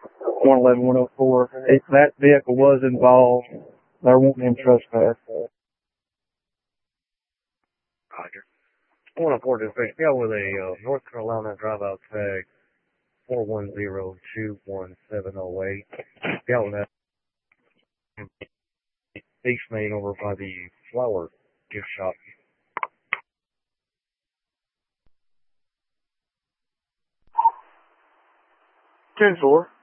111-104. That vehicle was involved. They're wanting him trespass. Roger. 104 dispatch. Yeah, with a North Carolina drive-out tag 410-21708. Yeah, with that East Main over by the flower gift shop. 10-4.